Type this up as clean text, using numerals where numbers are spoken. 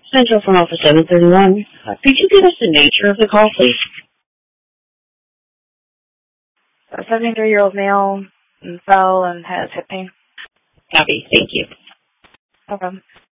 Central from Office 731. Could you give us the nature of the call, please? A 73-year-old male fell and has hip pain. Copy. Thank you. No problem.